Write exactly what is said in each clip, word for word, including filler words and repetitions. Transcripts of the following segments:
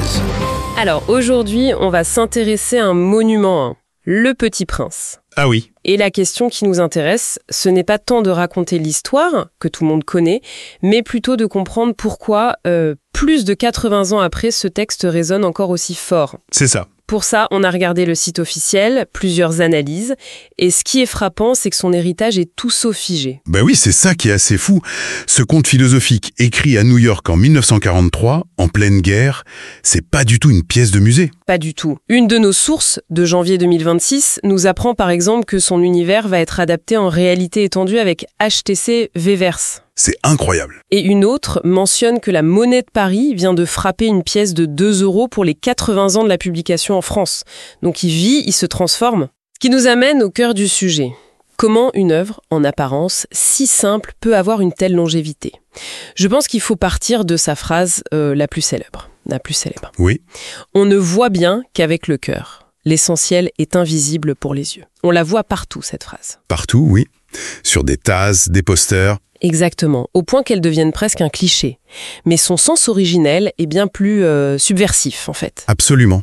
Française. Alors aujourd'hui, on va s'intéresser à un monument, hein, Le Petit Prince. Ah oui. Et la question qui nous intéresse, ce n'est pas tant de raconter l'histoire, que tout le monde connaît, mais plutôt de comprendre pourquoi, euh, plus de quatre-vingts ans après, ce texte résonne encore aussi fort. C'est ça. Pour ça, on a regardé le site officiel, plusieurs analyses, et ce qui est frappant, c'est que son héritage est tout sauf figé. Ben oui, c'est ça qui est assez fou. Ce conte philosophique écrit à New York en mille neuf cent quarante-trois, en pleine guerre, c'est pas du tout une pièce de musée. Pas du tout. Une de nos sources, de janvier deux mille vingt-six, nous apprend par exemple que son univers va être adapté en réalité étendue avec H T C Viverse. C'est incroyable. Et une autre mentionne que la Monnaie de Paris vient de frapper une pièce de deux euros pour les quatre-vingts ans de la publication en France. Donc il vit, il se transforme. Ce qui nous amène au cœur du sujet. Comment une œuvre, en apparence, si simple, peut avoir une telle longévité ? Je pense qu'il faut partir de sa phrase euh, la plus célèbre. La plus célèbre. Oui. On ne voit bien qu'avec le cœur. L'essentiel est invisible pour les yeux. On la voit partout, cette phrase. Partout, oui. Sur des tasses, des posters. Exactement, au point qu'elle devienne presque un cliché. Mais son sens originel est bien plus euh, subversif, en fait. Absolument.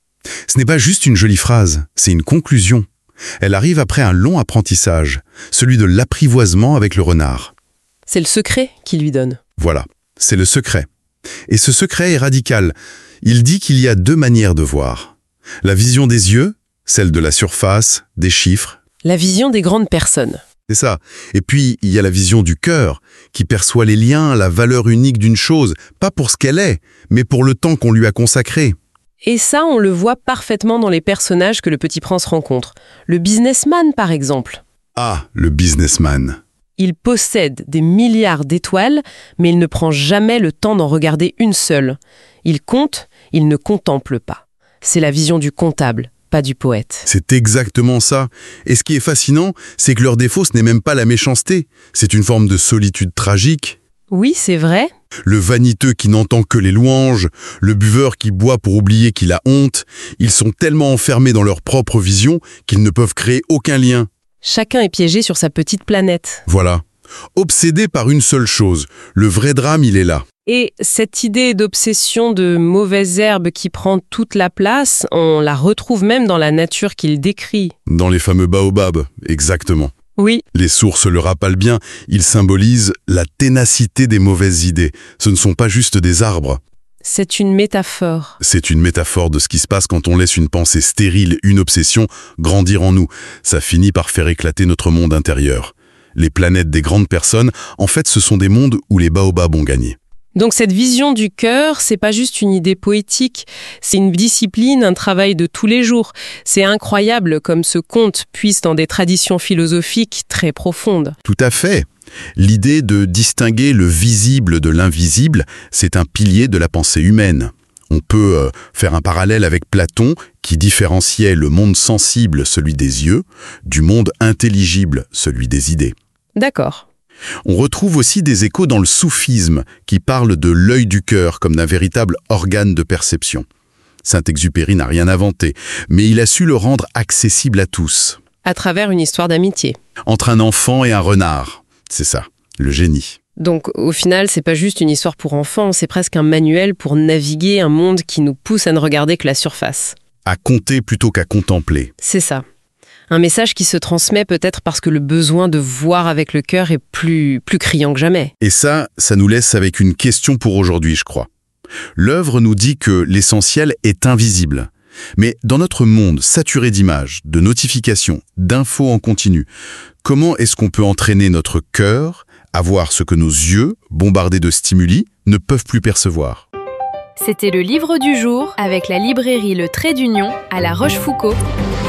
Ce n'est pas juste une jolie phrase, c'est une conclusion. Elle arrive après un long apprentissage, celui de l'apprivoisement avec le renard. C'est le secret qui lui donne. Voilà, c'est le secret. Et ce secret est radical. Il dit qu'il y a deux manières de voir. La vision des yeux, celle de la surface, des chiffres. La vision des grandes personnes. C'est ça. Et puis, il y a la vision du cœur, qui perçoit les liens, la valeur unique d'une chose, pas pour ce qu'elle est, mais pour le temps qu'on lui a consacré. Et ça, on le voit parfaitement dans les personnages que le Petit Prince rencontre. Le businessman, par exemple. Ah, le businessman. Il possède des milliards d'étoiles, mais il ne prend jamais le temps d'en regarder une seule. Il compte, il ne contemple pas. C'est la vision du comptable, pas du poète. C'est exactement ça. Et ce qui est fascinant, c'est que leur défaut, ce n'est même pas la méchanceté. C'est une forme de solitude tragique. Oui, c'est vrai. Le vaniteux qui n'entend que les louanges, le buveur qui boit pour oublier qu'il a honte, ils sont tellement enfermés dans leur propre vision qu'ils ne peuvent créer aucun lien. Chacun est piégé sur sa petite planète. Voilà. Obsédé par une seule chose. Le vrai drame, il est là. Et cette idée d'obsession de mauvaise herbe qui prend toute la place, on la retrouve même dans la nature qu'il décrit. Dans les fameux baobabs, exactement. Oui. Les sources le rappellent bien, ils symbolisent la ténacité des mauvaises idées. Ce ne sont pas juste des arbres. C'est une métaphore. C'est une métaphore de ce qui se passe quand on laisse une pensée stérile, une obsession, grandir en nous. Ça finit par faire éclater notre monde intérieur. Les planètes des grandes personnes, en fait, ce sont des mondes où les baobabs ont gagné. Donc cette vision du cœur, c'est pas juste une idée poétique, c'est une discipline, un travail de tous les jours. C'est incroyable comme ce conte puise dans des traditions philosophiques très profondes. Tout à fait. L'idée de distinguer le visible de l'invisible, c'est un pilier de la pensée humaine. On peut euh, faire un parallèle avec Platon, qui différenciait le monde sensible, celui des yeux, du monde intelligible, celui des idées. D'accord. On retrouve aussi des échos dans le soufisme, qui parle de l'œil du cœur comme d'un véritable organe de perception. Saint-Exupéry n'a rien inventé, mais il a su le rendre accessible à tous. À travers une histoire d'amitié. Entre un enfant et un renard. C'est ça, le génie. Donc au final, c'est pas juste une histoire pour enfants, c'est presque un manuel pour naviguer un monde qui nous pousse à ne regarder que la surface. À compter plutôt qu'à contempler. C'est ça. Un message qui se transmet peut-être parce que le besoin de voir avec le cœur est plus, plus criant que jamais. Et ça, ça nous laisse avec une question pour aujourd'hui, je crois. L'œuvre nous dit que l'essentiel est invisible. Mais dans notre monde saturé d'images, de notifications, d'infos en continu, comment est-ce qu'on peut entraîner notre cœur à voir ce que nos yeux, bombardés de stimuli, ne peuvent plus percevoir ? C'était le livre du jour avec la librairie Le Trait d'Union à La Rochefoucauld.